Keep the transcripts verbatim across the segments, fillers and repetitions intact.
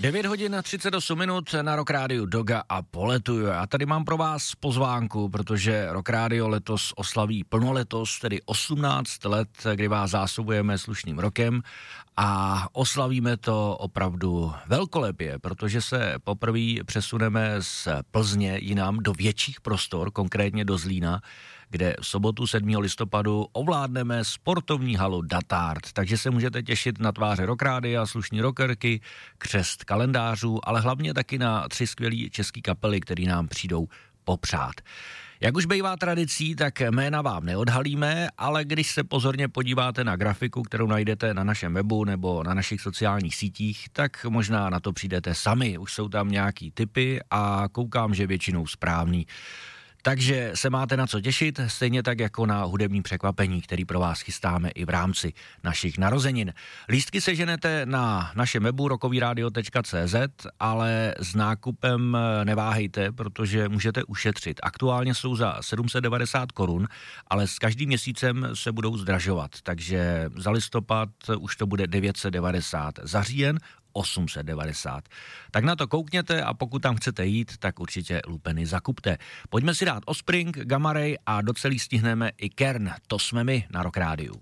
devět hodin třicet osm minut na Rock Rádiu Doga a poletuju. A tady mám pro vás pozvánku, protože Rock Radio letos oslaví plnoletos, tedy osmnáct let, kdy vás zásobujeme slušným rokem a oslavíme to opravdu velkolepě, protože se poprvé přesuneme z Plzně jinam do větších prostor, konkrétně do Zlína, kde v sobotu sedmého listopadu ovládneme sportovní halu Datard. Takže se můžete těšit na tváře Rock Rádia, slušní rockerky, křest kalendářů, ale hlavně taky na tři skvělý český kapely, který nám přijdou popřát. Jak už bývá tradicí, tak jména vám neodhalíme, ale když se pozorně podíváte na grafiku, kterou najdete na našem webu nebo na našich sociálních sítích, tak možná na to přijdete sami. Už jsou tam nějaký tipy a koukám, že většinou správný. Takže se máte na co těšit, stejně tak jako na hudební překvapení, který pro vás chystáme i v rámci našich narozenin. Lístky seženete na našem webu rockovyradio tečka cé zet, ale s nákupem neváhejte, protože můžete ušetřit. Aktuálně jsou za sedm set devadesát korun, ale s každým měsícem se budou zdražovat, takže za listopad už to bude devět set devadesát, za říjen osm set devadesát. Tak na to koukněte a pokud tam chcete jít, tak určitě lupeny zakupte. Pojďme si dát Offspring, Gamma Ray a docelý stihneme i Kern. To jsme my na Rock Rádiu.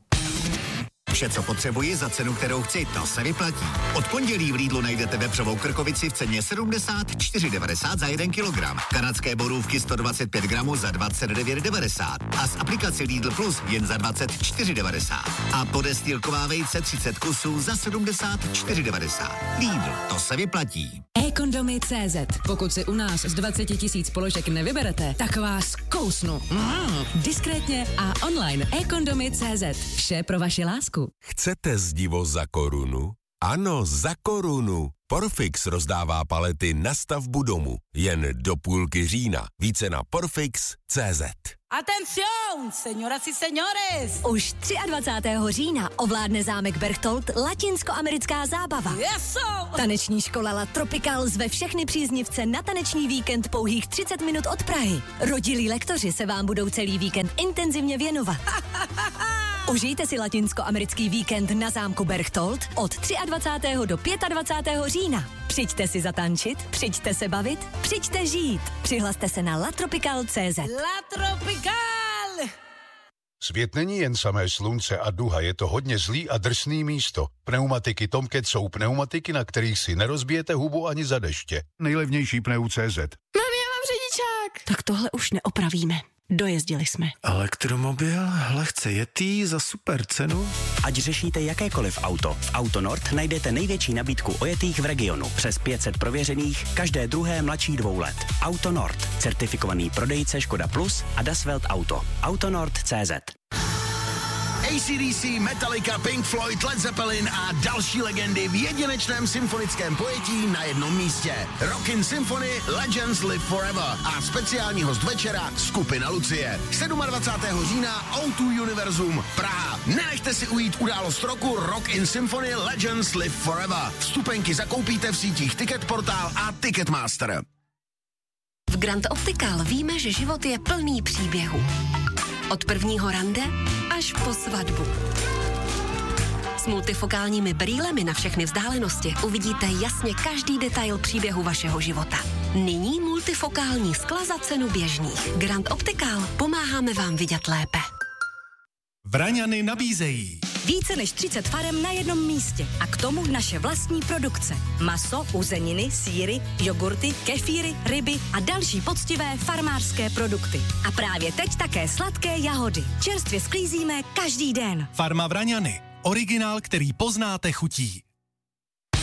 Vše, co potřebuji za cenu, kterou chci, to se vyplatí. Od pondělí v Lidlu najdete vepřovou krkovici v ceně sedmdesát čtyři devadesát za jeden kilogram. Kanadské borůvky sto dvacet pět gramů za dvacet devět devadesát. A z aplikace Lidl Plus jen za dvacet čtyři devadesát. A podestýlková vejce třicet kusů za sedmdesát čtyři devadesát. Lidl, to se vyplatí. e-kondomy tečka cé zet. Pokud si u nás z dvacet tisíc položek nevyberete, tak vás kousnu. Mm. Diskrétně a online. e-kondomy tečka cé zet. Vše pro vaši lásku. Chcete zdivo za korunu? Ano, za korunu. Porfix rozdává palety na stavbu domu. Jen do půlky října. Více na porfix tečka cé zet. Atención, señoras y señores! Už dvacátého třetího října ovládne zámek Berchtold latinskoamerická zábava. Yeso! Taneční škola La Tropical zve všechny příznivce na taneční víkend pouhých třicet minut od Prahy. Rodilí lektoři se vám budou celý víkend intenzivně věnovat. Užijte si latinskoamerický víkend na zámku Berchtold od dvacátého třetího do dvacátého pátého října. Přijďte si zatančit, přijďte se bavit, přijďte žít. Přihlaste se na latropical tečka cé zet. La Tropical! Svět není jen samé slunce a duha, je to hodně zlý a drsný místo. Pneumatiky Tomcat jsou pneumatiky, na kterých si nerozbijete hubu ani za deště. Nejlevnější pneu tečka cé zet. Mami, já mám řidičák. Tak tohle už neopravíme. Dojezdili jsme. Elektromobil, lehce jetý za super cenu. Ať řešíte jakékoliv auto, v Autonord najdete největší nabídku ojetých v regionu. Přes pět set prověřených, každé druhé mladší dvou let. Autonord, certifikovaný prodejce Škoda Plus a Das Welt Auto. Autonord tečka cé zet. A C D C, Metallica, Pink Floyd, Led Zeppelin a další legendy v jedinečném symfonickém pojetí na jednom místě. Rockin' Symphony Legends Live Forever a speciální host večera skupina Lucie. dvacátého sedmého října O dva Univerzum Praha. Nenechte si ujít událost roku Rockin' Symphony Legends Live Forever. Vstupenky zakoupíte v sítích Ticketportal a Ticketmaster. V Grand Optical víme, že život je plný příběhů. Od prvního rande až po svatbu. S multifokálními brýlemi na všechny vzdálenosti uvidíte jasně každý detail příběhu vašeho života. Nyní multifokální skla za cenu běžných. Grand Optical, pomáháme vám vidět lépe. Vraňany nabízejí Více než třicet farem na jednom místě a k tomu naše vlastní produkce. Maso, uzeniny, sýry, jogurty, kefíry, ryby a další poctivé farmářské produkty. A právě teď také sladké jahody. Čerstvě sklízíme každý den. Farma Vraňany. Originál, který poznáte chutí.